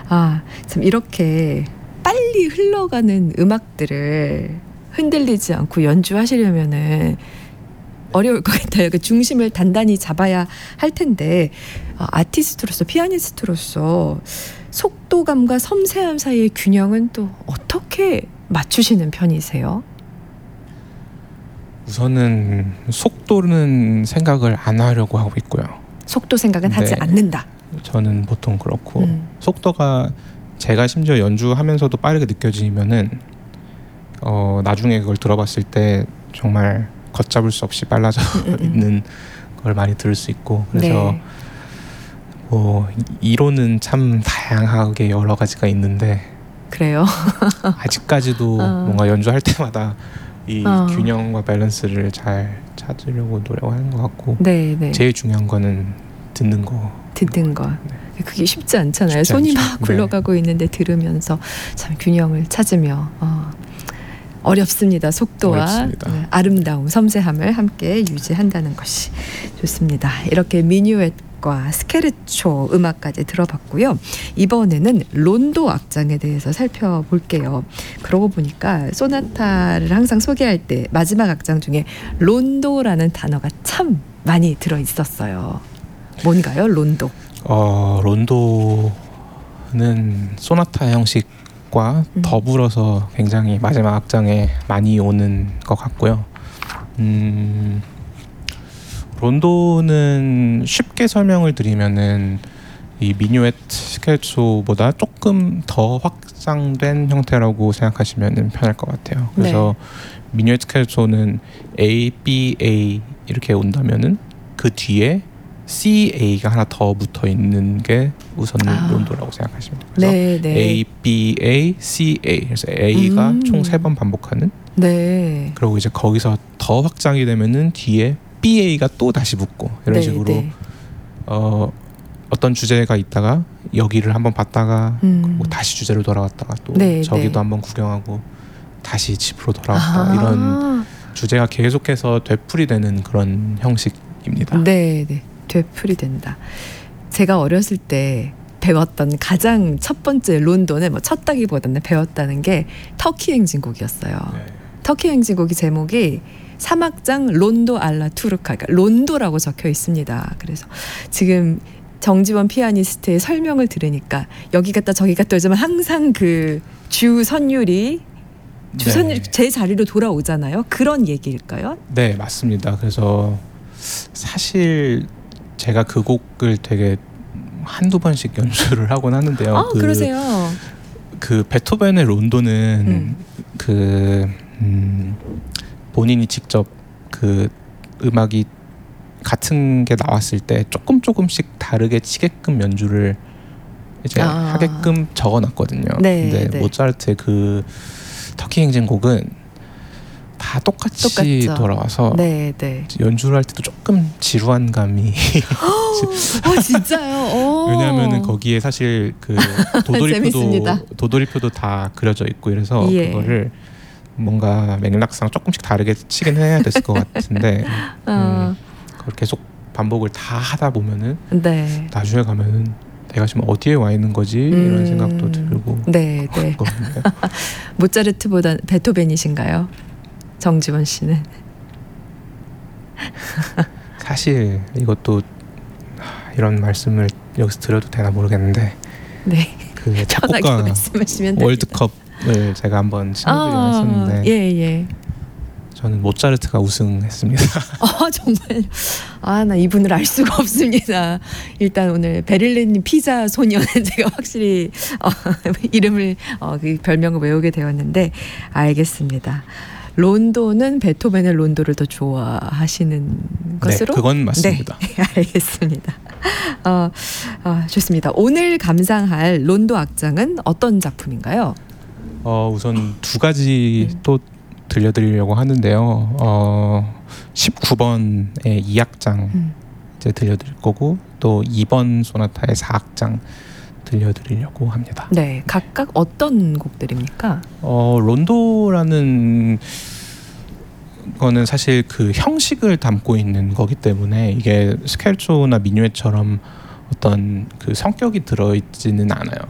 참 이렇게 빨리 흘러가는 음악들을 흔들리지 않고 연주하시려면은 어려울 것 같아요. 그 중심을 단단히 잡아야 할 텐데 아티스트로서 피아니스트로서 속도감과 섬세함 사이의 균형은 또 어떻게 맞추시는 편이세요? 우선은 속도는 생각을 안 하려고 하고 있고요. 속도 생각은 하지 않는다. 저는 보통 그렇고 속도가 제가 심지어 연주하면서도 빠르게 느껴지면은 나중에 그걸 들어봤을 때 정말 걷잡을 수 없이 빨라져 있는 걸 많이 들을 수 있고 그래서 네. 뭐 이론은 참 다양하게 여러 가지가 있는데 그래요? 아직까지도 뭔가 연주할 때마다 이 균형과 밸런스를 잘 찾으려고 노력하는 것 같고 네. 제일 중요한 거는 듣는 거. 네. 그게 쉽지 않잖아요. 쉽지 손이 않죠. 막 굴러가고 있는데 들으면서 참 균형을 찾으며 어렵습니다. 속도와 어렵습니다. 아름다움, 섬세함을 함께 유지한다는 것이 좋습니다. 이렇게 미뉴엣과 스케르초 음악까지 들어봤고요. 이번에는 론도 악장에 대해서 살펴볼게요. 그러고 보니까 소나타를 항상 소개할 때 마지막 악장 중에 론도라는 단어가 참 많이 들어있었어요. 뭔가요, 론도? 론도는 소나타 형식과 더불어서 굉장히 마지막 악장에 많이 오는 것 같고요. 론도는 쉽게 설명을 드리면은 이 미뉴엣 스케르초보다 조금 더 확장된 형태라고 생각하시면 편할 것 같아요. 그래서 미뉴엣 스케르초는 A, B, A 이렇게 온다면은 그 뒤에 C, A가 하나 더 붙어 있는 게 우선 론도라고 생각하시면 돼요. 그래서 A, B, A, C, A. 그래서 A가 총 3번 반복하는. 그리고 이제 거기서 더 확장이 되면은 뒤에 B, A가 또 다시 붙고 이런 식으로 어떤 주제가 있다가 여기를 한번 봤다가 뭐 다시 주제로 돌아왔다가 또 저기도 한번 구경하고 다시 집으로 돌아왔다가 이런 주제가 계속해서 되풀이되는 그런 형식입니다. 네. 되풀이된다. 제가 어렸을 때 배웠던 가장 첫 번째 론도는 뭐 쳤다기보다는 배웠다는 게 터키 행진곡이었어요. 터키 행진곡이 제목이 3악장 론도 알라 투르카, 그러니까 론도라고 적혀 있습니다. 그래서 지금 정지원 피아니스트의 설명을 들으니까 여기 갔다 저기 갔다 하지만 항상 그 주선율이 제 자리로 돌아오잖아요. 그런 얘기일까요? 네, 맞습니다. 그래서 사실 제가 그 곡을 되게 한두 번씩 연주를 하곤 하는데요. 그러세요? 그 베토벤의 론도는 본인이 직접 그 음악이 같은 게 나왔을 때 조금씩 다르게 치게끔 연주를 이제 하게끔 적어놨거든요. 근데 모차르트의 그 터키 행진곡은 다 똑같이 돌아와서 연주를 할 때도 조금 지루한 감이 진짜요? 왜냐하면 거기에 사실 그 도돌이표도 다 그려져 있고 이래서 그거를 뭔가 맥락상 조금씩 다르게 치긴 해야 됐을 것 같은데 그걸 계속 반복을 다 하다 보면은 나중에 가면은 내가 지금 어디에 와 있는 거지 이런 생각도 들고 모차르트보다 베토벤이신가요? 정지원 씨는? 사실 이것도 이런 말씀을 여기서 드려도 되나 모르겠는데 그 작곡가 월드컵을 제가 한번 친구들이랑 했었는데 저는 모차르트가 우승했습니다. 정말 나 이분을 알 수가 없습니다. 일단 오늘 베를린 피자 소년은 제가 확실히 이름을 그 별명을 외우게 되었는데 알겠습니다. 론도는 베토벤의 론도를 더 좋아하시는 것으로? 네, 그건 맞습니다. 알겠습니다. 좋습니다. 오늘 감상할 론도 악장은 어떤 작품인가요? 우선 두 가지 또 들려드리려고 하는데요. 19번의 2악장 이제 들려드릴 거고 또 2번 소나타의 4악장 들려드리려고 합니다. 네, 각각 어떤 곡들입니까? 론도라는 거는 사실 그 형식을 담고 있는 거기 때문에 이게 스케르초나 미뉴엣처럼 어떤 그 성격이 들어있지는 않아요.